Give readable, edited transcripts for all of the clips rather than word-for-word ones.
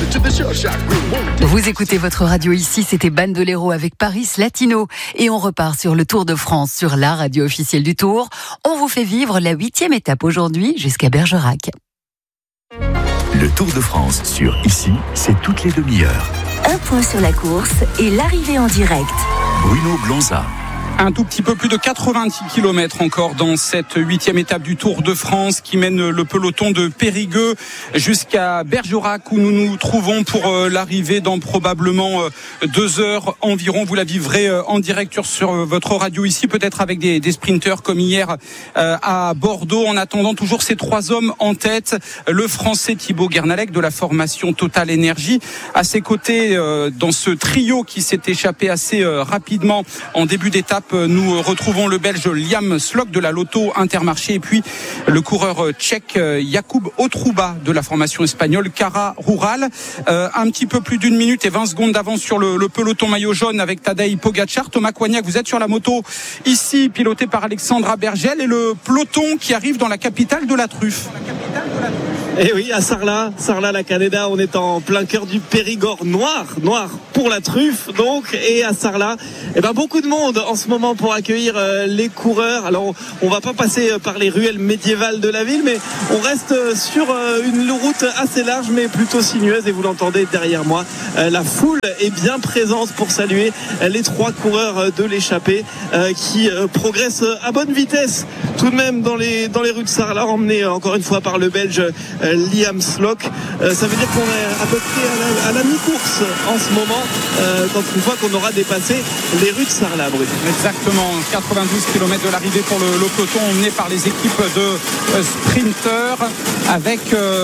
Vous écoutez votre radio ici, c'était Bandolero avec Paris Latino. Et on repart sur le Tour de France, sur la radio officielle du Tour. On vous fait vivre la 8e étape aujourd'hui jusqu'à Bergerac. Le Tour de France sur Ici, c'est toutes les demi-heures. Un point sur la course et l'arrivée en direct. Bruno Blonza. Un tout petit peu plus de 90 km encore dans cette 8e étape du Tour de France qui mène le peloton de Périgueux jusqu'à Bergerac où nous nous trouvons pour l'arrivée dans probablement 2 heures environ. Vous la vivrez en direct sur votre radio ici, peut-être avec des sprinteurs comme hier à Bordeaux. En attendant, toujours ces 3 hommes en tête. Le Français Thibaut Guernalec de la formation Total Energy. À ses côtés, dans ce trio qui s'est échappé assez rapidement en début d'étape, nous retrouvons le Belge Liam Slock de la Lotto Intermarché et puis le coureur tchèque Jakub Otruba de la formation espagnole Cara Rural. Un petit peu plus d'1 minute et 20 secondes d'avance sur le peloton maillot jaune avec Tadej Pogačar. Thomas Coignac, vous êtes sur la moto ici, piloté par Alexandra Bergel, et le peloton qui arrive dans la capitale de la truffe. Et oui, à Sarlat, la Canéda, on est en plein cœur du Périgord, noir pour la truffe donc. Et à Sarlat, beaucoup de monde en ce moment pour accueillir les coureurs. Alors on va pas passer par les ruelles médiévales de la ville, mais on reste sur une route assez large mais plutôt sinueuse, et vous l'entendez derrière moi, la foule est bien présente pour saluer les 3 coureurs de l'échappée qui progressent à bonne vitesse tout de même dans les rues de Sarlat, emmenés encore une fois par le Belge Liam Slock. Ça veut dire qu'on est à peu près à la mi-course en ce moment, quand une fois qu'on aura dépassé les rues de Sarlat, Bruno. Exactement, 92 km de l'arrivée pour le peloton emmené par les équipes de sprinteurs avec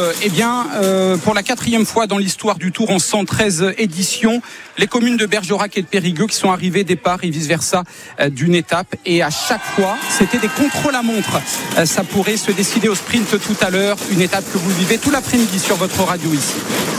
pour la 4e fois dans l'histoire du Tour en 113 éditions, les communes de Bergerac et de Périgueux qui sont arrivées départ et vice-versa d'une étape, et à chaque fois c'était des contre-la-montre. Ça pourrait se décider au sprint tout à l'heure, une étape que vous vivez tout l'après-midi sur votre radio ici.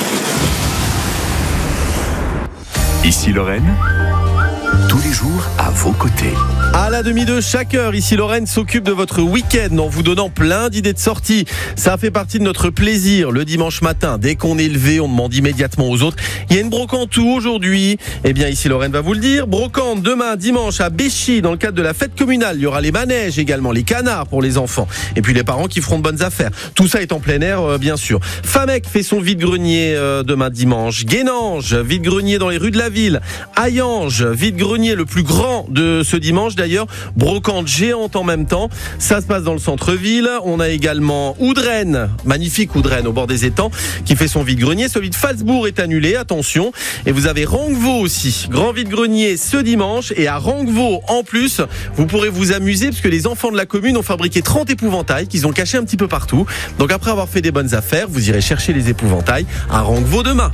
Ici Lorraine, tous les jours à vos côtés. À la demi de chaque heure, ici Lorraine s'occupe de votre week-end en vous donnant plein d'idées de sorties. Ça fait partie de notre plaisir le dimanche matin. Dès qu'on est levé, on demande immédiatement aux autres. Il y a une brocante où aujourd'hui? Eh bien, ici Lorraine va vous le dire. Brocante demain dimanche à Béchy dans le cadre de la fête communale. Il y aura les manèges également, les canards pour les enfants. Et puis les parents qui feront de bonnes affaires. Tout ça est en plein air, bien sûr. Famec fait son vide-grenier demain dimanche. Guénange, vide-grenier dans les rues de la ville. Hayange, vide-grenier le plus grand de ce dimanche. D'ailleurs, brocante géante en même temps. Ça se passe dans le centre-ville. On a également Oudrenne, magnifique Oudrenne au bord des étangs, qui fait son vide-grenier. Celui de Falsbourg est annulé, attention. Et vous avez Rangevaux aussi, grand vide-grenier ce dimanche. Et à Rangevaux, en plus, vous pourrez vous amuser parce que les enfants de la commune ont fabriqué 30 épouvantails qu'ils ont cachés un petit peu partout. Donc après avoir fait des bonnes affaires, vous irez chercher les épouvantails à Rangevaux demain.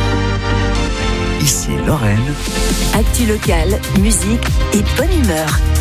Ici Lorraine. Actu locale, musique et bonne humeur.